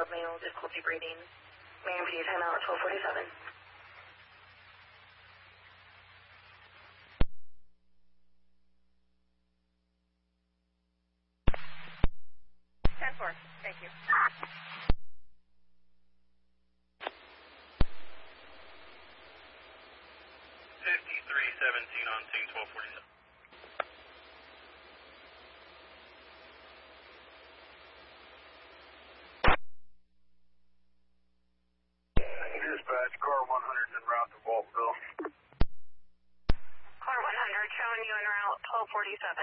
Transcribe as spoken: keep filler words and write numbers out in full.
five-year-old male, difficulty breathing. Ma'am, please time out at twelve forty-seven. ten four, thank you. fifty-three seventeen on scene, twelve forty-seven. Dispatch, car one hundred en route to Waltville. Car one hundred showing you en route, twelve forty-seven.